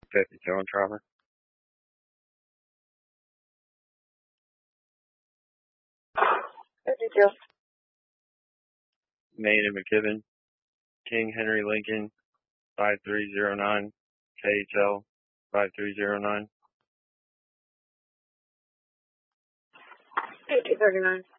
52 on Trauma. Details. Main and McKibben, King Henry Lincoln, 5309, KHL 5309. 8239.